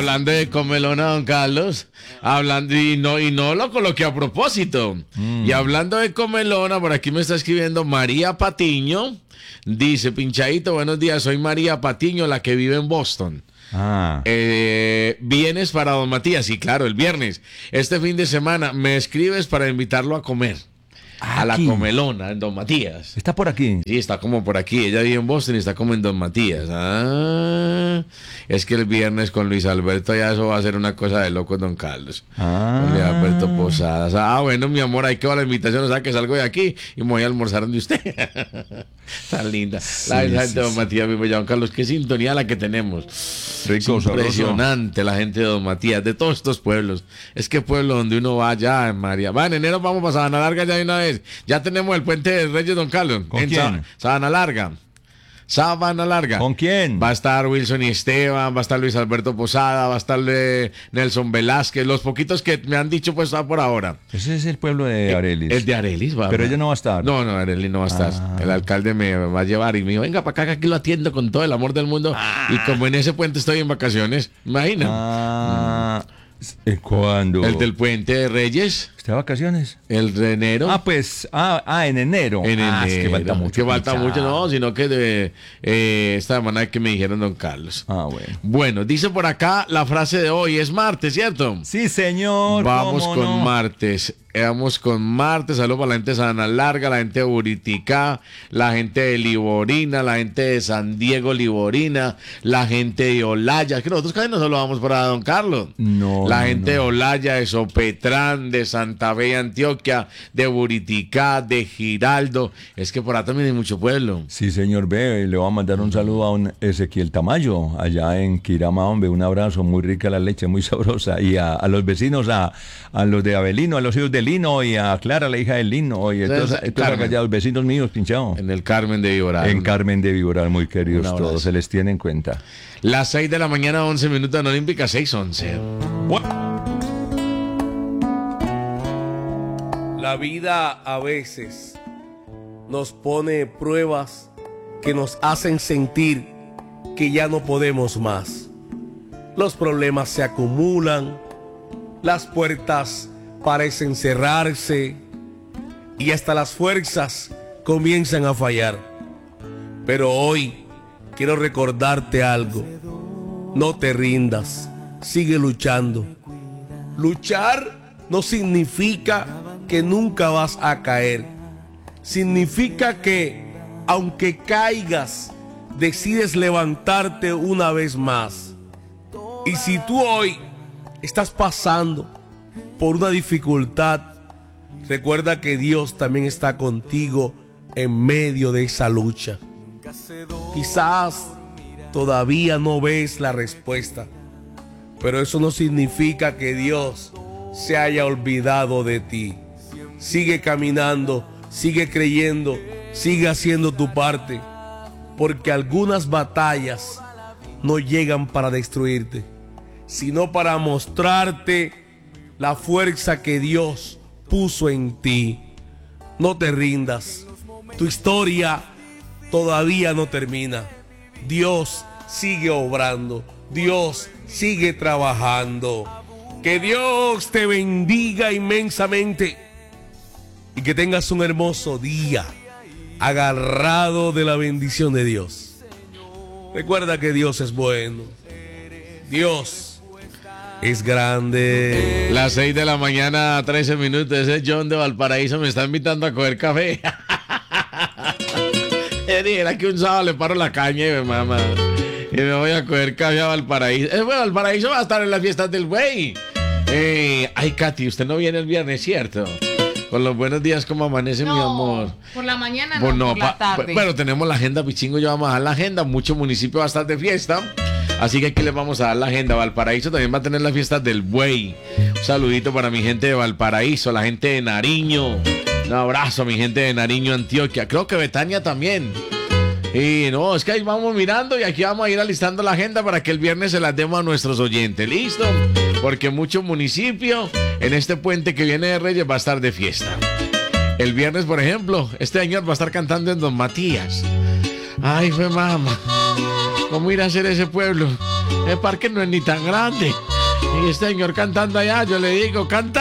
hablando de comelona, don Carlos, hablando y no lo coloqué a propósito. Y hablando de comelona, por aquí me está escribiendo María Patiño. Dice, pinchadito, buenos días, soy María Patiño, la que vive en Boston. Vienes para don Matías, sí, claro, el viernes. Este fin de semana me escribes para invitarlo a comer. A la comelona, en Don Matías. ¿Está por aquí? Sí, está como por aquí. Ella vive en Boston y está como en Don Matías. Es que el viernes con Luis Alberto ya eso va a ser una cosa de loco, don Carlos. Con Luis Alberto Posadas. Bueno, mi amor, ahí quedó la invitación. O sea, que salgo de aquí y me voy a almorzar donde usted. Tan linda. La gente de Don Matías, mi don Carlos. Qué sintonía la que tenemos. Rico, es impresionante sabroso. La gente de Don Matías, de todos estos pueblos. Es que pueblo donde uno va allá, María. Va, en enero vamos para Sabana Larga ya de una vez. Ya tenemos el puente de Reyes, don Carlos. ¿Con quién? Sabana Larga. Sabana Larga. ¿Con quién? Va a estar Wilson y Esteban, va a estar Luis Alberto Posada, va a estar Nelson Velázquez. Los poquitos que me han dicho, pues está por ahora. Ese es el pueblo de Arelis. El de Arelis, va. Pero ella no va a estar. No, Arelis no va a estar. El alcalde me va a llevar y me dijo, venga para acá, que aquí lo atiendo con todo el amor del mundo. Y como en ese puente estoy en vacaciones, imagina. ¿Cuándo? El del puente de Reyes. ¿Está de vacaciones? El de enero. En enero. En enero. Es que falta mucho. Que falta mucho, no, sino que esta semana que me dijeron, don Carlos. Bueno. Bueno, dice por acá la frase de hoy, es martes, ¿cierto? Sí, señor. Vamos con no? martes. Vamos con martes. Saludos para la gente de Sabana Larga, la gente de Buriticá, la gente de Liborina, la gente de San Diego Liborina, la gente de Olaya. Es que nosotros casi no solo vamos para don Carlos. No. La gente de Olaya, de Sopetrán, de Santa Fe, Antioquia, de Buriticá, de Giraldo. Es que por acá también hay mucho pueblo. Sí, señor, ve, le voy a mandar un saludo a un Ezequiel Tamayo, allá en Quirama, hombre, un abrazo, muy rica la leche, muy sabrosa, y a los vecinos, a los de Abelino, a los hijos de Lino, y a Clara, la hija de Lino, y todos allá, los vecinos míos, pinchado. En el Carmen de Viboral. En Carmen de Viboral, muy queridos todos, se les tiene en cuenta. Las 6 de la mañana, 11 minutos en Olímpica, 6:11. La vida a veces nos pone pruebas que nos hacen sentir que ya no podemos más. Los problemas se acumulan, las puertas parecen cerrarse y hasta las fuerzas comienzan a fallar. Pero hoy quiero recordarte algo. No te rindas, sigue luchando. Luchar no significa que nunca vas a caer. Significa que, aunque caigas, decides levantarte una vez más. Y si tú hoy estás pasando por una dificultad, recuerda que Dios también está contigo en medio de esa lucha. Quizás todavía no ves la respuesta, pero eso no significa que Dios se haya olvidado de ti. Sigue caminando, sigue creyendo, sigue haciendo tu parte, porque algunas batallas no llegan para destruirte, sino para mostrarte la fuerza que Dios puso en ti. No te rindas, tu historia todavía no termina. Dios sigue obrando, Dios sigue trabajando. Que Dios te bendiga inmensamente y que tengas un hermoso día agarrado de la bendición de Dios. Recuerda que Dios es bueno, Dios es grande. Las 6 de la mañana, 13 minutos. Ese John de Valparaíso me está invitando a coger café. Era que un sábado le paro la caña y me mama. Y me voy a coger café a Valparaíso. Valparaíso va a estar en las fiestas del güey. Ay, Katy, usted no viene el viernes, ¿cierto? Con los buenos días, ¿cómo amanece, mi amor? Por la mañana no, por la tarde. Pero tenemos la agenda, Pichingo, ya vamos a dar la agenda. Mucho municipio va a estar de fiesta. Así que aquí les vamos a dar la agenda. Valparaíso también va a tener las fiestas del buey. Un saludito para mi gente de Valparaíso, la gente de Nariño. Un abrazo a mi gente de Nariño, Antioquia. Creo que Betania también. Y no, es que ahí vamos mirando y aquí vamos a ir alistando la agenda para que el viernes se las demos a nuestros oyentes. ¿Listo? Porque mucho municipio en este puente que viene de Reyes va a estar de fiesta. El viernes, por ejemplo, este señor va a estar cantando en Don Matías. Ay, fue mamá. ¿Cómo ir a hacer ese pueblo? el parque no es ni tan grande. Y este señor cantando allá, yo le digo, canta.